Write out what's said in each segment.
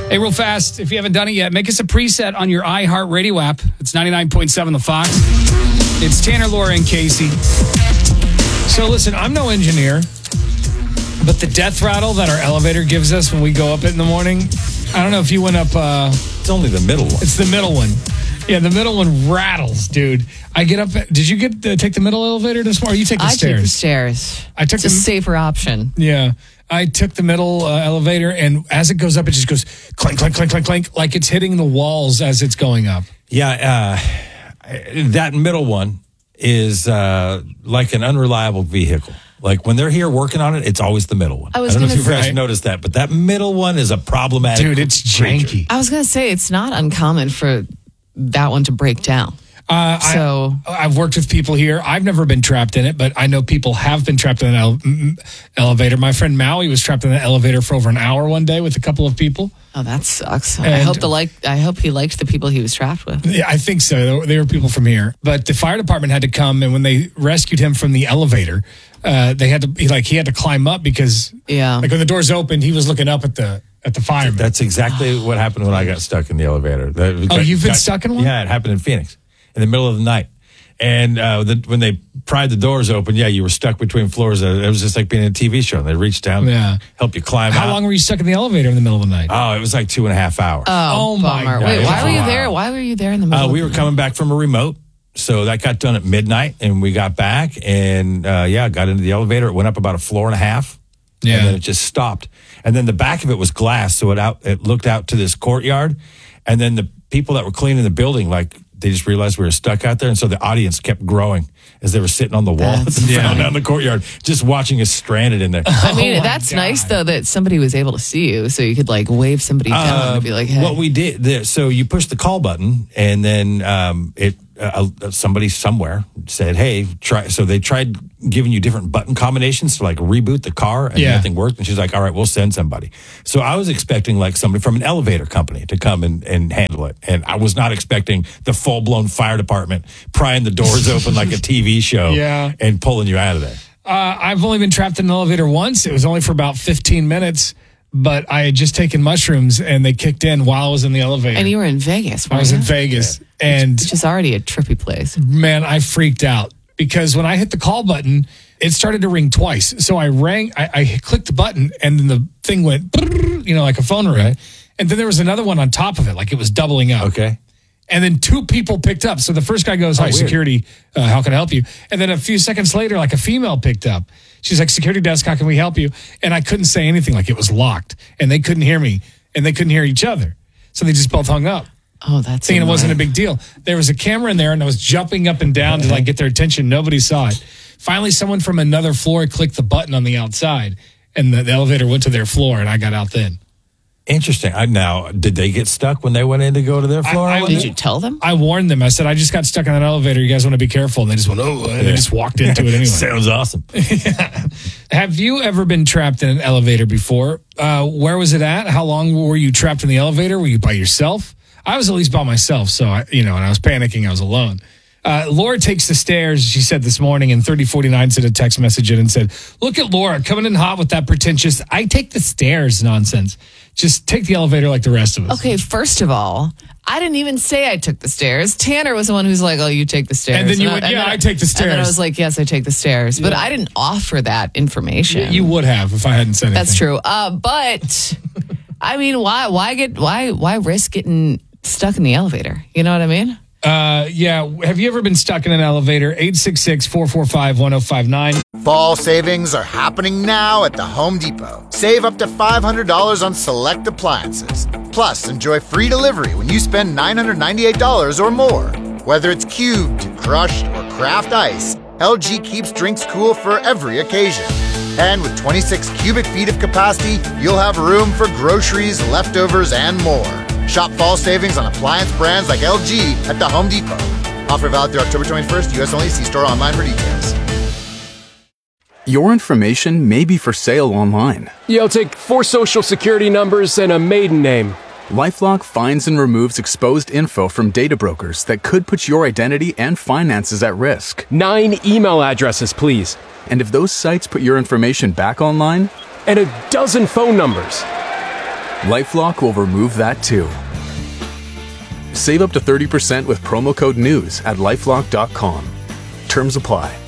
Hey, real fast, if you haven't done it yet, make us a preset on your iHeartRadio app. It's 99.7 The Fox. It's Tanner, Laura, and Casey. So listen, I'm no engineer, but the death rattle that our elevator gives us when we go up it in the morning, I don't know if you went up... it's only the middle one. It's the middle one. Yeah, the middle one rattles, dude. I get up... Did you take the middle elevator this morning? Or you take the stairs? I took the stairs. It's a safer option. Yeah. I took the middle elevator, and as it goes up, it just goes clink, clink, clink, clink, clink, like it's hitting the walls as it's going up. Yeah, that middle one is like an unreliable vehicle. Like when they're here working on it, it's always the middle one. I don't know if you guys noticed that, but that middle one is a problematic. Dude, it's janky. I was going to say, it's not uncommon for that one to break down. I've worked with people here. I've never been trapped in it, but I know people have been trapped in an elevator. My friend Maui was trapped in an elevator for over an hour one day with a couple of people. Oh, that sucks. I hope he liked the people he was trapped with. Yeah, I think so. They were people from here. But the fire department had to come, and when they rescued him from the elevator, he had to climb up because like when the doors opened, he was looking up at the fireman. That's exactly what happened when I got stuck in the elevator. You've been stuck in one? Yeah, it happened in Phoenix in the middle of the night. And when they pried the doors open, you were stuck between floors. It was just like being in a TV show. They reached down, help you climb out. How long were you stuck in the elevator in the middle of the night? Oh, it was like 2.5 hours. Oh my God. Wait, why were you there? Why were you there in the middle? We were coming back from a remote. So that got done at midnight, and we got back, and got into the elevator. It went up about a floor and a half, and then it just stopped. And then the back of it was glass, so it looked out to this courtyard. And then the people that were cleaning the building, they just realized we were stuck out there, and so the audience kept growing as they were sitting on the wall down the courtyard, just watching us stranded in there. I mean, that's nice though that somebody was able to see you, so you could wave somebody down and be like, "Hey." What we did, so you push the call button, and then somebody somewhere said, "Hey, try." So they tried giving you different button combinations to reboot the car, and nothing worked. And she's like, "All right, we'll send somebody." So I was expecting somebody from an elevator company to come and handle it, and I was not expecting the full blown fire department prying the doors open like a TV show, and pulling you out of there. I've only been trapped in an elevator once. It was only for about 15 minutes. But I had just taken mushrooms, and they kicked in while I was in the elevator. And you were in Vegas, I was in Vegas. And which is already a trippy place. Man, I freaked out. Because when I hit the call button, it started to ring twice. So I clicked the button, and then the thing went, like a phone ring. Right. And then there was another one on top of it, like it was doubling up. Okay. And then two people picked up. So the first guy goes, "Hi, security, how can I help you?" And then a few seconds later, a female picked up. She's like, "Security desk, how can we help you?" And I couldn't say anything, it was locked. And they couldn't hear me, and they couldn't hear each other. So they just both hung up. Oh, that's thinking it wasn't a big deal. There was a camera in there, and I was jumping up and down to get their attention. Nobody saw it. Finally, someone from another floor clicked the button on the outside, and the elevator went to their floor, and I got out then. Interesting. Now, did they get stuck when they went in to go to their floor? Did you tell them? I warned them. I said, "I just got stuck in that elevator. You guys want to be careful." And they just went, "Oh," and they just walked into it anyway. Sounds awesome. Have you ever been trapped in an elevator before? Where was it at? How long were you trapped in the elevator? Were you by yourself? I was at least by myself. So, and I was panicking. I was alone. Laura takes the stairs, she said this morning, and 3049 sent a text message in and said, "Look at Laura coming in hot with that pretentious, I take the stairs nonsense. Just take the elevator like the rest of us." Okay, first of all, I didn't even say I took the stairs. Tanner was the one who's like, "Oh, you take the stairs." And then you went, I take the stairs. And then I was like, "Yes, I take the stairs." But I didn't offer that information. You would have if I hadn't said anything. That's true. But, I mean, why risk getting stuck in the elevator? You know what I mean? Have you ever been stuck in an elevator? 866-445-1059. Fall savings are happening now at the Home Depot. Save up to $500 on select appliances. Plus, enjoy free delivery when you spend $998 or more. Whether it's cubed, crushed, or craft ice, LG keeps drinks cool for every occasion. And with 26 cubic feet of capacity, you'll have room for groceries, leftovers, and more. Shop fall savings on appliance brands like LG at the Home Depot. Offer valid through October 21st, U.S. only. See store online for details. Your information may be for sale online. Yeah, I'll take 4 social security numbers and a maiden name. LifeLock finds and removes exposed info from data brokers that could put your identity and finances at risk. 9 email addresses, please. And if those sites put your information back online? And a dozen phone numbers. LifeLock will remove that too. Save up to 30% with promo code NEWS at lifelock.com. Terms apply.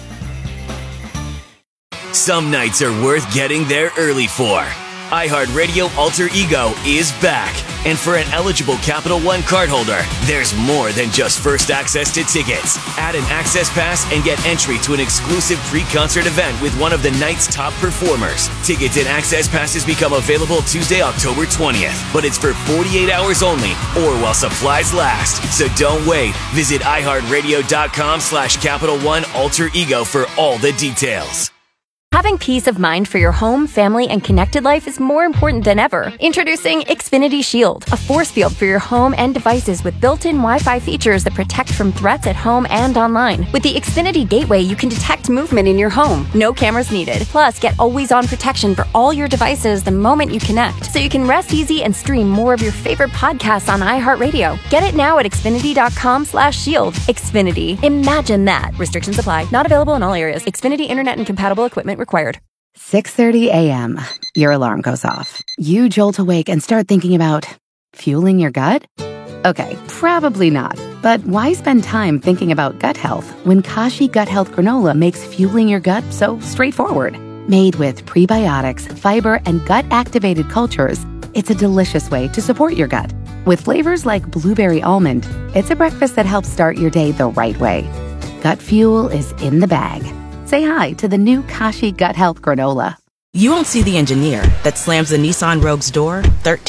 Some nights are worth getting there early for. iHeartRadio Alter Ego is back. And for an eligible Capital One cardholder, there's more than just first access to tickets. Add an access pass and get entry to an exclusive pre-concert event with one of the night's top performers. Tickets and access passes become available Tuesday, October 20th. But it's for 48 hours only or while supplies last. So don't wait. Visit iHeartRadio.com/Capital One Alter Ego for all the details. Having peace of mind for your home, family, and connected life is more important than ever. Introducing Xfinity Shield, a force field for your home and devices with built-in Wi-Fi features that protect from threats at home and online. With the Xfinity Gateway, you can detect movement in your home. No cameras needed. Plus, get always-on protection for all your devices the moment you connect, so you can rest easy and stream more of your favorite podcasts on iHeartRadio. Get it now at Xfinity.com/shield. Xfinity. Imagine that. Restrictions apply. Not available in all areas. Xfinity Internet and compatible equipment required. 6:30 a.m. Your alarm goes off. You jolt awake and start thinking about fueling your gut? Okay, probably not. But why spend time thinking about gut health when Kashi Gut Health Granola makes fueling your gut so straightforward? Made with prebiotics, fiber, and gut-activated cultures, it's a delicious way to support your gut. With flavors like blueberry almond, it's a breakfast that helps start your day the right way. Gut fuel is in the bag. Say hi to the new Kashi Gut Health Granola. You won't see the engineer that slams the Nissan Rogue's door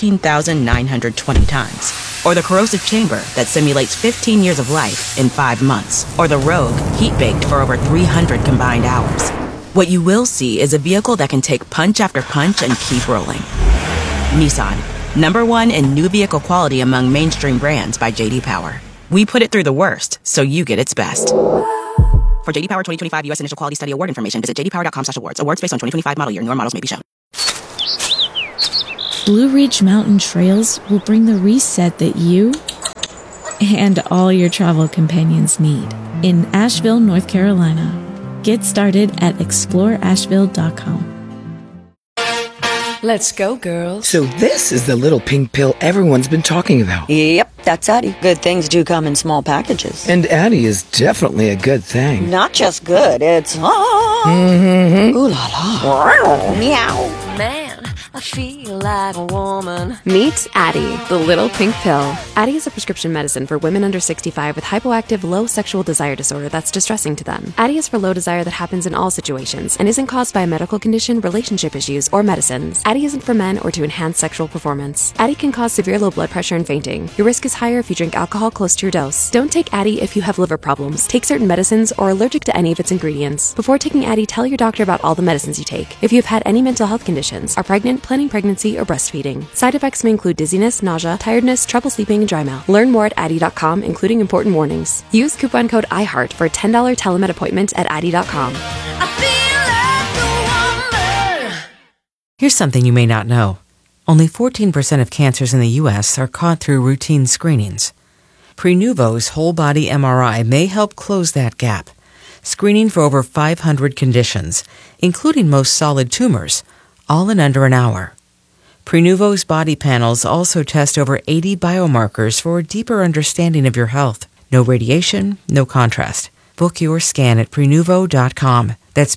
13,920 times. Or the corrosive chamber that simulates 15 years of life in 5 months. Or the Rogue heat-baked for over 300 combined hours. What you will see is a vehicle that can take punch after punch and keep rolling. Nissan, #1 in new vehicle quality among mainstream brands by J.D. Power. We put it through the worst, so you get its best. For J.D. Power 2025 U.S. Initial Quality Study Award information, visit jdpower.com/awards. Awards based on 2025 model year. Newer models may be shown. Blue Ridge Mountain Trails will bring the reset that you and all your travel companions need in Asheville, North Carolina. Get started at exploreasheville.com. Let's go, girls. So this is the little pink pill everyone's been talking about. Yep, that's Addie. Good things do come in small packages. And Addie is definitely a good thing. Not just good, it's ooh la la. Meow. Man, I feel like a woman. Meet Addie, the little pink pill. Addie is a prescription medicine for women under 65 with hypoactive low sexual desire disorder that's distressing to them. Addie is for low desire that happens in all situations and isn't caused by a medical condition, relationship issues, or medicines. Addie isn't for men or to enhance sexual performance. Addie can cause severe low blood pressure and fainting. Your risk is higher if you drink alcohol close to your dose. Don't take Addie if you have liver problems, take certain medicines, or are allergic to any of its ingredients. Before taking Addie, tell your doctor about all the medicines you take. If you have had any mental health conditions, are pregnant, planning pregnancy, or breastfeeding. Side effects may include dizziness, nausea, tiredness, trouble sleeping, and dry mouth. Learn more at Addie.com, including important warnings. Use coupon code IHEART for a $10 telemed appointment at Addie.com. Here's something you may not know. Only 14% of cancers in the U.S. are caught through routine screenings. Prenuvo's whole-body MRI may help close that gap, screening for over 500 conditions, including most solid tumors, all in under an hour. Prenuvo's body panels also test over 80 biomarkers for a deeper understanding of your health. No radiation, no contrast. Book your scan at Prenuvo.com. That's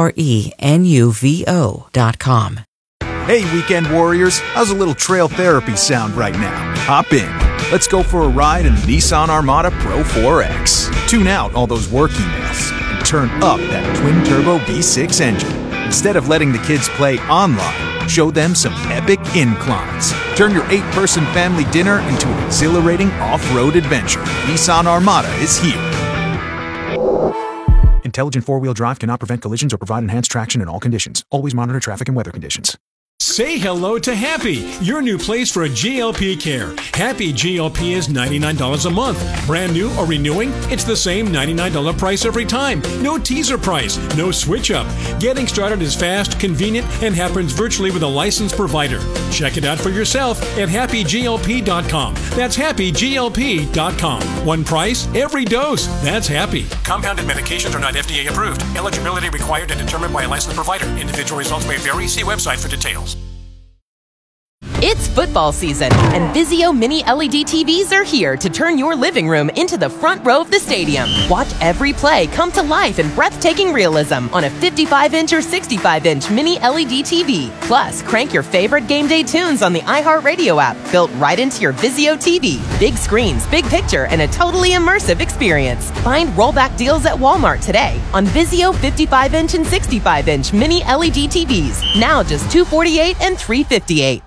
Prenuvo.com. Hey, weekend warriors, how's a little trail therapy sound right now? Hop in. Let's go for a ride in the Nissan Armada Pro 4X. Tune out all those work emails and turn up that twin-turbo V6 engine. Instead of letting the kids play online, show them some epic inclines. Turn your 8-person family dinner into an exhilarating off-road adventure. Nissan Armada is here. Intelligent four-wheel drive cannot prevent collisions or provide enhanced traction in all conditions. Always monitor traffic and weather conditions. Say hello to Happy, your new place for GLP care. Happy GLP is $99 a month. Brand new or renewing, it's the same $99 price every time. No teaser price, no switch up. Getting started is fast, convenient, and happens virtually with a licensed provider. Check it out for yourself at happyglp.com. That's happyglp.com. One price, every dose. That's Happy. Compounded medications are not FDA approved. Eligibility required and determined by a licensed provider. Individual results may vary. See website for details. It's football season, and Vizio Mini LED TVs are here to turn your living room into the front row of the stadium. Watch every play come to life in breathtaking realism on a 55-inch or 65-inch Mini LED TV. Plus, crank your favorite game day tunes on the iHeartRadio app, built right into your Vizio TV. Big screens, big picture, and a totally immersive experience. Find rollback deals at Walmart today on Vizio 55-inch and 65-inch Mini LED TVs. Now just $248 and $358.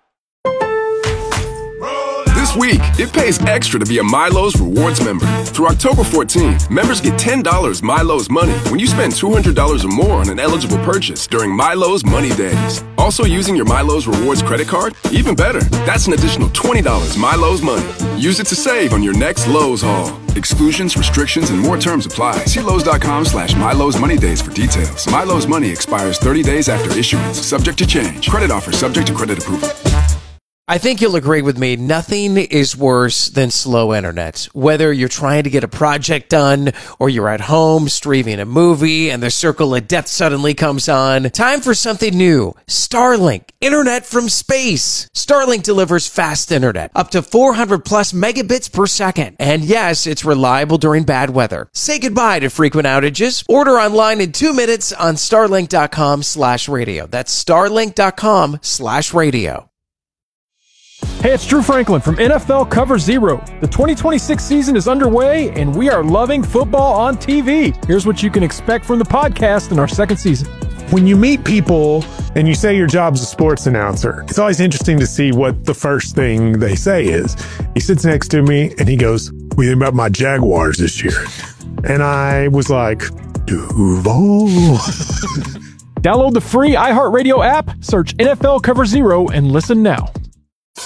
This week, it pays extra to be a Milo's Rewards member. Through October 14th, members get $10 Milo's Money when you spend $200 or more on an eligible purchase during Milo's Money Days. Also using your Milo's Rewards credit card? Even better, that's an additional $20 Milo's Money. Use it to save on your next Lowe's haul. Exclusions, restrictions, and more terms apply. See Lowe's.com/Milo's Money Days for details. Milo's Money expires 30 days after issuance, subject to change. Credit offer subject to credit approval. I think you'll agree with me. Nothing is worse than slow internet. Whether you're trying to get a project done or you're at home streaming a movie and the Circle of Death suddenly comes on. Time for something new. Starlink. Internet from space. Starlink delivers fast internet. Up to 400 plus megabits per second. And yes, it's reliable during bad weather. Say goodbye to frequent outages. Order online in 2 minutes on starlink.com/radio. That's starlink.com/radio. Hey, it's Drew Franklin from NFL Cover Zero. The 2026 season is underway, and we are loving football on TV. Here's what you can expect from the podcast in our second season. When you meet people and you say your job's a sports announcer, it's always interesting to see what the first thing they say is. He sits next to me, and he goes, "What do you think about my Jaguars this year?" And I was like, Duval. Download the free iHeartRadio app, search NFL Cover Zero, and listen now.